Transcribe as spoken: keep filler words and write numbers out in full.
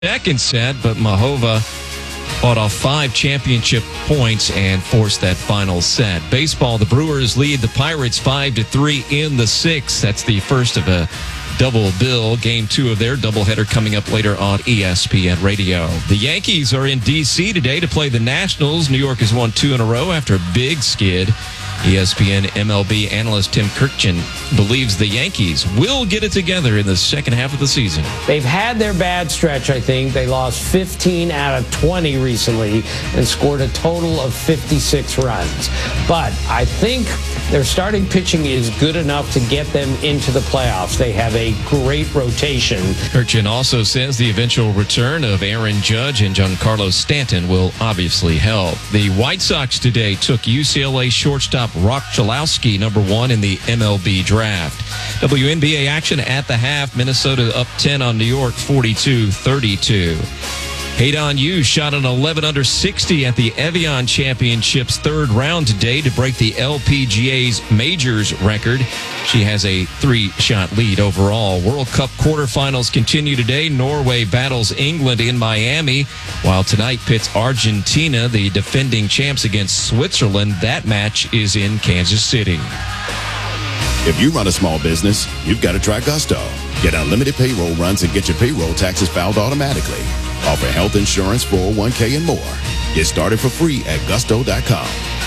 second set, but Mahova fought off five championship points and forced that final set. Baseball, the Brewers lead the Pirates five to three in the sixth. That's the first of a double bill. Game two of their doubleheader coming up later on E S P N Radio. The Yankees are in D C today to play the Nationals. New York has won two in a row after a big skid. E S P N M L B analyst Tim Kurkjian believes the Yankees will get it together in the second half of the season. They've had their bad stretch, I think. They lost fifteen out of twenty recently and scored a total of fifty-six runs. But I think their starting pitching is good enough to get them into the playoffs. They have a great rotation. Kurkjian also says the eventual return of Aaron Judge and Giancarlo Stanton will obviously help. The White Sox today took U C L A shortstop Rock Chalowski, number one in the M L B draft. W N B A action at the half. Minnesota up ten on New York, forty-two thirty-two. Haydon Yu shot an eleven under sixty at the Evian Championship's third round today to break the L P G A's majors record. She has a three-shot lead overall. World Cup quarterfinals continue today. Norway battles England in Miami, while tonight pits Argentina, the defending champs, against Switzerland. That match is in Kansas City. If you run a small business, you've got to try Gusto. Get unlimited payroll runs and get your payroll taxes filed automatically. Offer health insurance, four oh one k, and more. Get started for free at gusto dot com.